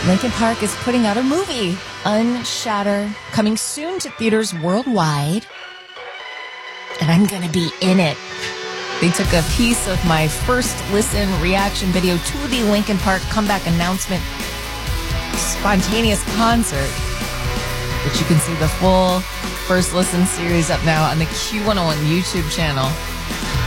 Linkin Park is putting out a movie, Unshatter, coming soon to theaters worldwide. And I'm going to be in it. They took a piece of my first listen reaction video to the Linkin Park comeback announcement spontaneous concert, which you can see the full first listen series up now on the Q101 YouTube channel.